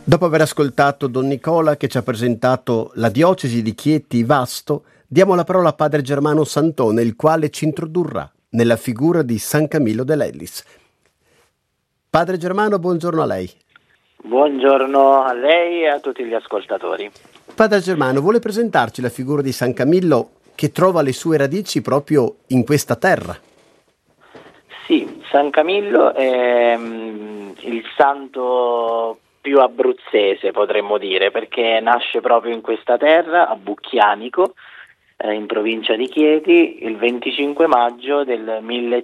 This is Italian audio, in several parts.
Dopo aver ascoltato Don Nicola che ci ha presentato la diocesi di Chieti Vasto, diamo la parola a Padre Germano Santone, il quale ci introdurrà nella figura di San Camillo de Lellis. Padre Germano, buongiorno a lei. Buongiorno a lei e a tutti gli ascoltatori. Padre Germano, vuole presentarci la figura di San Camillo che trova le sue radici proprio in questa terra? Sì, San Camillo è il santo più abruzzese, potremmo dire, perché nasce proprio in questa terra, a Bucchianico, in provincia di Chieti, il 25 maggio del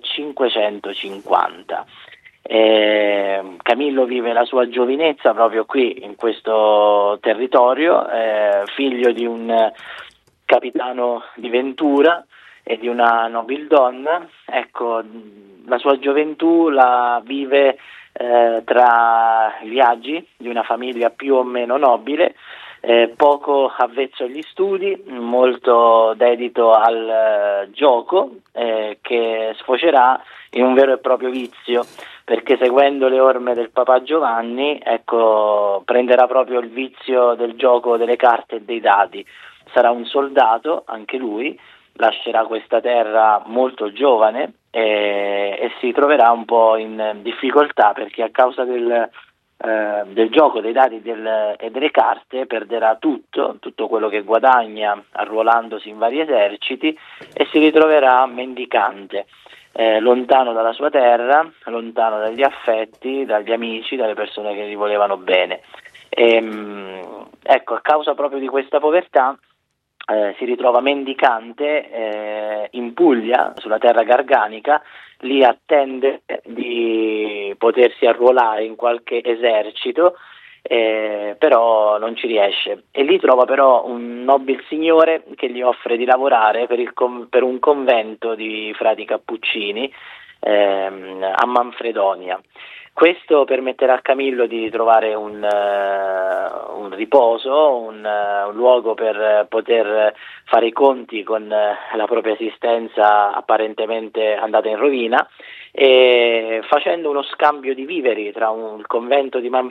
1550. Camillo vive la sua giovinezza proprio qui, in questo territorio, figlio di un capitano di Ventura e di una nobildonna. Ecco, la sua gioventù la vive tra gli agi di una famiglia più o meno nobile, poco avvezzo agli studi, molto dedito al gioco, che sfocerà in un vero e proprio vizio, perché seguendo le orme del papà Giovanni, ecco, prenderà proprio il vizio del gioco delle carte e dei dadi. Sarà un soldato, anche lui, lascerà questa terra molto giovane e si troverà un po' in difficoltà, perché a causa del gioco dei dadi e delle carte perderà tutto quello che guadagna arruolandosi in vari eserciti, e si ritroverà mendicante, lontano dalla sua terra, lontano dagli affetti, dagli amici, dalle persone che gli volevano bene. Ecco, a causa proprio di questa povertà si ritrova mendicante in Puglia, sulla terra garganica. Lì attende di potersi arruolare in qualche esercito, però non ci riesce, e lì trova però un nobil signore che gli offre di lavorare per un convento di frati cappuccini a Manfredonia. Questo permetterà a Camillo di trovare un riposo, un luogo per poter fare i conti con la propria esistenza apparentemente andata in rovina, e facendo uno scambio di viveri tra il convento di